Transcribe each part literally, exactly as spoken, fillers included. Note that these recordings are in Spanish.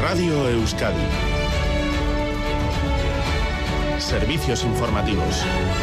Radio Euskadi. Servicios informativos.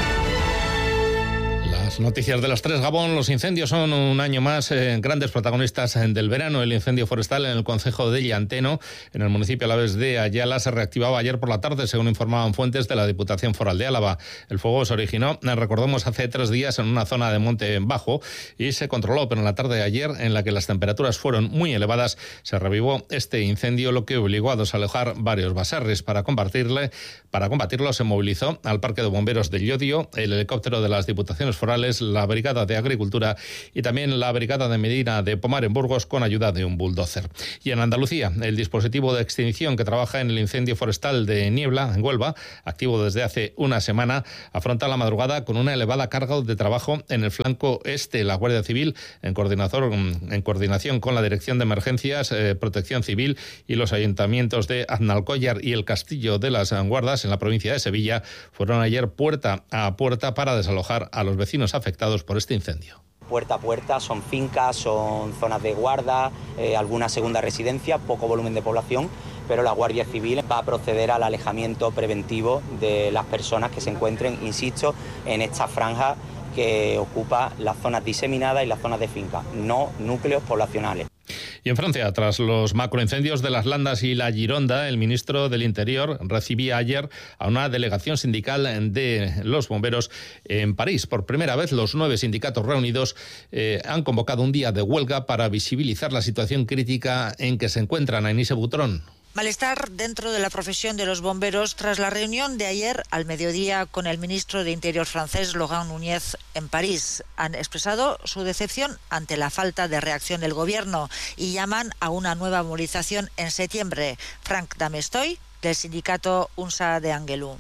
Las noticias de las tres Gabón. Los incendios son un año más eh, grandes protagonistas del verano. El incendio forestal en el concejo de Llanteno, en el municipio alavés de Ayala, se reactivaba ayer por la tarde, según informaban fuentes de la Diputación Foral de Álava. El fuego se originó, recordemos, hace tres días en una zona de monte bajo y se controló, pero en la tarde de ayer, en la que las temperaturas fueron muy elevadas, se revivó este incendio, lo que obligó a desalojar varios baserris. Para combatirle, para combatirlo se movilizó al Parque de Bomberos de Llodio, el helicóptero de las Diputaciones Forales, la Brigada de Agricultura y también la Brigada de Medina de Pomar en Burgos, con ayuda de un bulldozer. Y en Andalucía, el dispositivo de extinción que trabaja en el incendio forestal de Niebla, en Huelva, activo desde hace una semana, afronta la madrugada con una elevada carga de trabajo en el flanco este. La Guardia Civil, en coordinación, en coordinación con la Dirección de Emergencias, eh, Protección Civil y los ayuntamientos de Aznalcóllar y el Castillo de las Guardas, en la provincia de Sevilla, fueron ayer puerta a puerta para desalojar a los vecinos afectados por este incendio. Puerta a puerta, son fincas, son zonas de guarda, eh, alguna segunda residencia, poco volumen de población, pero la Guardia Civil va a proceder al alejamiento preventivo de las personas que se encuentren, insisto, en esta franja que ocupa las zonas diseminadas y las zonas de finca, no núcleos poblacionales. Y en Francia, tras los macroincendios de las Landas y la Gironda, el ministro del Interior recibía ayer a una delegación sindical de los bomberos en París. Por primera vez, los nueve sindicatos reunidos eh, han convocado un día de huelga para visibilizar la situación crítica en que se encuentran. Aníse Butrón. Malestar dentro de la profesión de los bomberos tras la reunión de ayer al mediodía con el ministro de Interior francés, Laurent Nunez, en París. Han expresado su decepción ante la falta de reacción del gobierno y llaman a una nueva movilización en septiembre. Franck Damestoy, del sindicato UNSA de Angelou.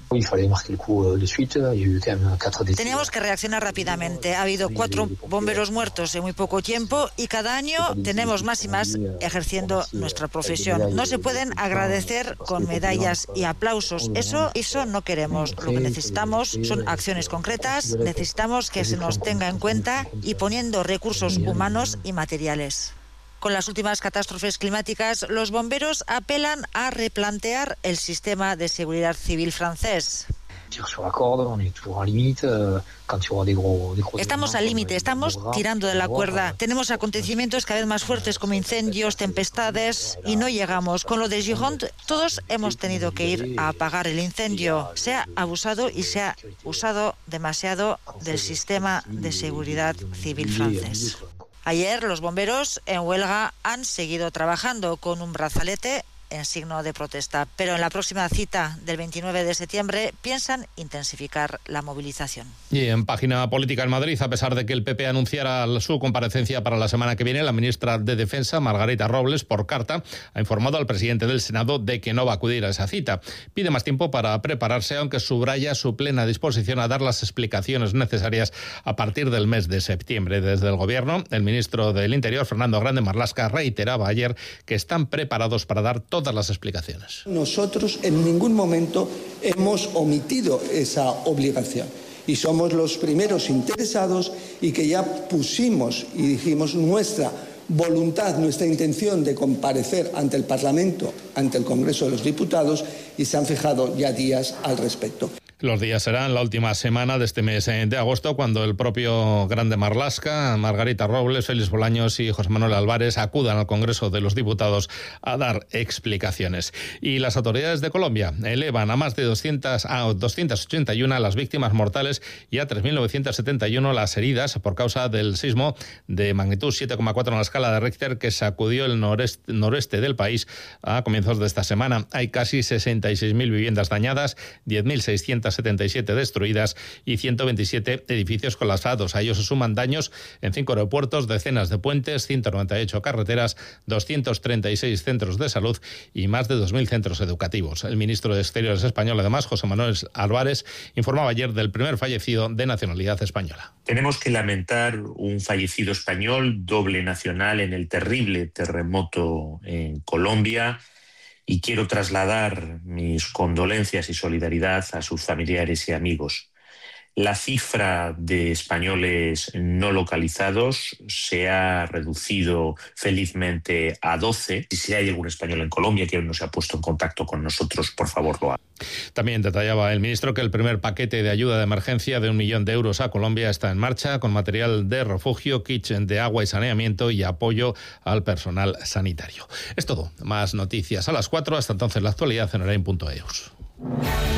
Teníamos que reaccionar rápidamente. Ha habido cuatro bomberos muertos en muy poco tiempo y cada año tenemos más y más ejerciendo nuestra profesión. No se pueden agradecer con medallas y aplausos. Eso, eso no queremos. Lo que necesitamos son acciones concretas. Necesitamos que se nos tenga en cuenta y poniendo recursos humanos y materiales. Con las últimas catástrofes climáticas, los bomberos apelan a replantear el sistema de seguridad civil francés. Estamos al límite, estamos tirando de la cuerda. Tenemos acontecimientos cada vez más fuertes como incendios, tempestades y no llegamos. Con lo de Gironde, todos hemos tenido que ir a apagar el incendio. Se ha abusado y se ha usado demasiado del sistema de seguridad civil francés. Ayer los bomberos en huelga han seguido trabajando con un brazalete en signo de protesta, pero en la próxima cita del veintinueve de septiembre piensan intensificar la movilización. Y en página política en Madrid, a pesar de que el P P anunciara su comparecencia para la semana que viene, la ministra de Defensa, Margarita Robles, por carta, ha informado al presidente del Senado de que no va a acudir a esa cita. Pide más tiempo para prepararse, aunque subraya su plena disposición a dar las explicaciones necesarias a partir del mes de septiembre. Desde el Gobierno, el ministro del Interior, Fernando Grande Marlaska, reiteraba ayer que están preparados para dar todas las explicaciones. Nosotros en ningún momento hemos omitido esa obligación y somos los primeros interesados y que ya pusimos y dijimos nuestra voluntad, nuestra intención de comparecer ante el Parlamento, ante el Congreso de los Diputados, y se han fijado ya días al respecto. Los días serán la última semana de este mes de agosto, cuando el propio Grande Marlaska, Margarita Robles, Félix Bolaños y José Manuel Álvarez acudan al Congreso de los Diputados a dar explicaciones. Y las autoridades de Colombia elevan a más de doscientas, a doscientas ochenta y una las víctimas mortales y a tres mil novecientas setenta y uno las heridas por causa del sismo de magnitud siete coma cuatro en la escala de Richter que sacudió el noreste, noreste del país a comienzos de esta semana. Hay casi sesenta y seis mil viviendas dañadas, diez mil seiscientas setenta y siete destruidas y ciento veintisiete edificios colapsados. A ellos se suman daños en cinco aeropuertos, decenas de puentes, ciento noventa y ocho carreteras, doscientos treinta y seis centros de salud y más de dos mil centros educativos. El ministro de Exteriores español, además, José Manuel Álvarez, informaba ayer del primer fallecido de nacionalidad española. Tenemos que lamentar un fallecido español, doble nacional, en el terrible terremoto en Colombia. Y quiero trasladar mis condolencias y solidaridad a sus familiares y amigos. La cifra de españoles no localizados se ha reducido felizmente a doce. Y si hay algún español en Colombia que aún no se ha puesto en contacto con nosotros, por favor lo haga. También detallaba el ministro que el primer paquete de ayuda de emergencia de un millón de euros a Colombia está en marcha, con material de refugio, kits de agua y saneamiento y apoyo al personal sanitario. Es todo. Más noticias a las cuatro. Hasta entonces la actualidad en Orain punto eus.